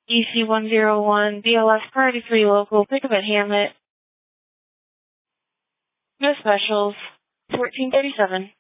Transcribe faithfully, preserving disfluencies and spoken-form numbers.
E C one zero one, B L S Priority three local, pick up at Hamlet. No specials, fourteen thirty-seven.